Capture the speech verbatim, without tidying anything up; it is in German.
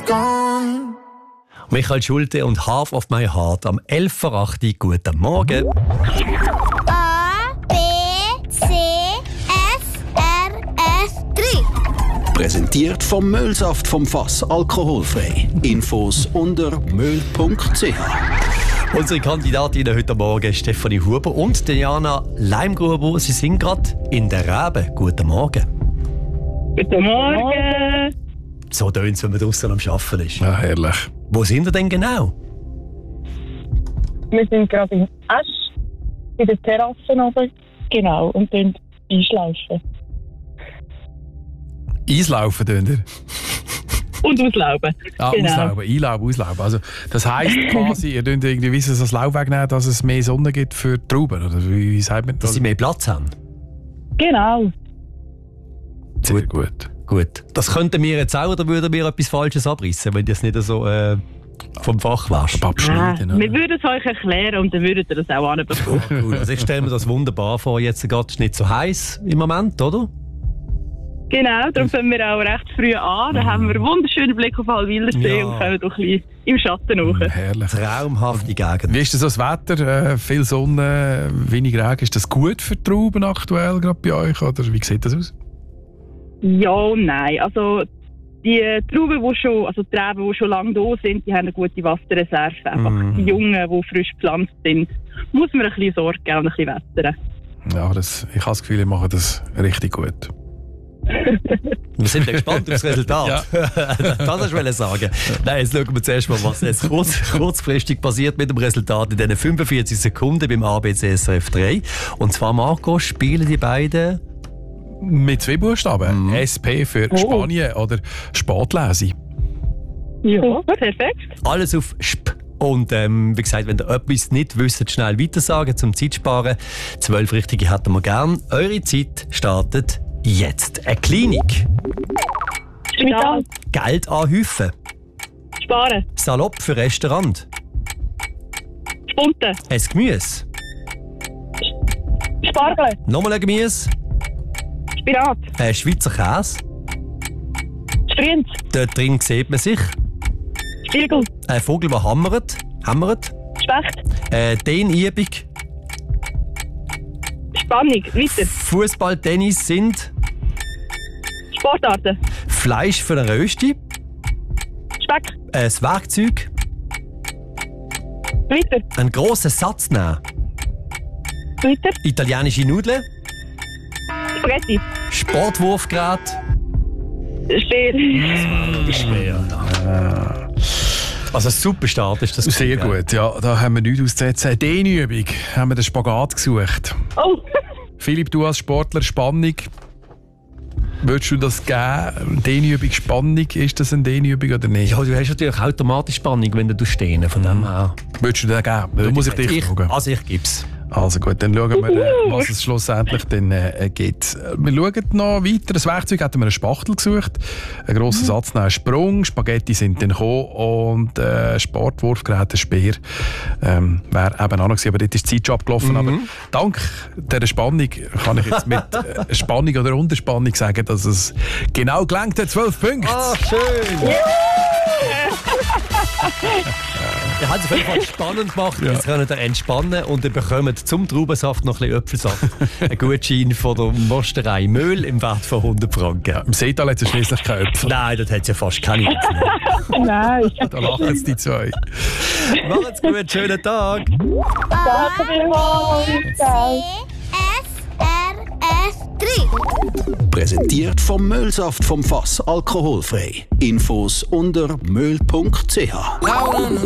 gone. Michael Schulte und Half of My Heart am elf vor acht. Guten Morgen. A, B, C, F, R, S, drei. Präsentiert vom Müllsaft vom Fass, alkoholfrei. Infos unter müll punkt c h. Unsere Kandidatinnen heute Morgen Stefanie Huber und Diana Leimgruber. Sie sind gerade in der Rebe. Guten Morgen. Guten Morgen. So tönt es, wenn man draußen am Arbeiten ist. Ja, herrlich. Wo sind wir denn genau? Wir sind gerade in Esch, in der Terrasse oben. Genau, und dann einschleifen. Eislaufen, tun ihr? Und auslaufen. Ah, Genau. auslaufen, einlaufen, auslaufen. Also, das heisst quasi, ihr könnt irgendwie wissen, dass das Laufweg nehmen, dass es mehr Sonne gibt für die Trauben, oder wie, wie sagt man das? Dass sie mehr Platz haben. Genau. Sehr gut. Gut. Das könnten wir jetzt auch, oder würden wir etwas Falsches abrissen, wenn das nicht so äh, vom Fach wärst? Abschneiden, Ah, wir würden es euch erklären und dann würdet ihr das auch anbekommen. Cool. Also ich stelle mir das wunderbar vor. Jetzt geht es nicht so heiß im Moment, oder? Genau, darum fangen wir auch recht früh an. Dann haben wir einen wunderschönen Blick auf Allwildersee Ja. und können doch ein bisschen im Schatten hoch. Herrlich. Traumhafte Gegend. Wie ist das, das Wetter? Äh, viel Sonne, wenig Regen. Ist das gut für die Trauben aktuell gerade bei euch? Oder wie sieht das aus? Ja und nein. Also die Trauben, die schon, also die Trauben, die schon lange da sind, die haben eine gute Wasserreserve. Einfach Mhm. die Jungen, die frisch gepflanzt sind, muss man ein bisschen Sorge geben und ein bisschen wässern. Ja, das, ich habe das Gefühl, ich mache das richtig gut. Wir sind ja gespannt auf das Resultat. Das hast du sagen. Nein, jetzt schauen wir zuerst mal, was jetzt kurz, kurzfristig passiert mit dem Resultat in diesen fünfundvierzig Sekunden beim A B C S R F drei. Und zwar, Marco, spielen die beiden Mit zwei Buchstaben. Mhm. S P für Oh. Spanien oder Spatlese. Ja, perfekt. alles auf Sp. Und ähm, wie gesagt, wenn ihr etwas nicht wisst, schnell weitersagen, zum Zeitsparen. Zwölf Richtige hätten wir gern. Eure Zeit startet jetzt. Eine Klinik. Spital. Geld anhäufen. Sparen. Salopp für Restaurant. Spunten. Ein Gemüse. Spargel. Nochmal ein Gemüse. Spinat. Ein Schweizer Käse. Strient. Dort drin sieht man sich. Spiegel. Ein Vogel, der hammert. Hammert. Specht. Eine Dehnübung. Spannung. Weiter. Fußball, Tennis sind Sportarten. Fleisch für eine Rösti. Speck. Ein Werkzeug. Weiter. Einen grossen Satz nehmen. Weiter. Italienische Nudeln. Spaghetti. Sportwurfgerät. Speer. Schwer. Also ein super Start ist das. Sehr gut, ja. Da haben wir nichts auszusetzen. Dehnübung haben wir den Spagat gesucht. Oh. Philipp, du als Sportler, Spannung. Würdest du das geben? Dehnübung, Spannung, ist das eine Dehnübung oder nicht? Ja, du hast natürlich automatisch Spannung, wenn du stehen. Von dem her. Würdest du das geben? Da muss ich dich ich, fragen. Also ich gebe es. Also gut, dann schauen wir, äh, was es schlussendlich dann äh, gibt. Wir schauen noch weiter. Das Werkzeug hatten wir einen Spachtel gesucht. Ein grosser Satz nach einem Sprung. Spaghetti sind dann gekommen. Und äh, Sportwurfgerät, ein Speer, ähm, wäre eben auch noch gewesen. Aber dort ist die Zeit schon abgelaufen. Aber dank dieser Spannung kann ich jetzt mit äh, Spannung oder Unterspannung sagen, dass es genau gelangt hat. zwölf Punkte. Ah, schön! Ihr habt es auf jeden Fall spannend gemacht. Jetzt könnt ihr entspannen und ihr bekommt zum Traubensaft noch ein bisschen Apfelsaft. Ein Gutschein von der Mosterei Müll im Wert von hundert Franken. Im Seetal hat es schliesslich keine Äpfel. Nein, das hat ja fast keine Äpfel. Nein. Da lachen jetzt die zwei. Macht's gut, schönen Tag! Danke vielmals. Ciao. S R S drei. Präsentiert vom Müllsaft vom Fass, alkoholfrei. Infos unter müll punkt c h. Loud on the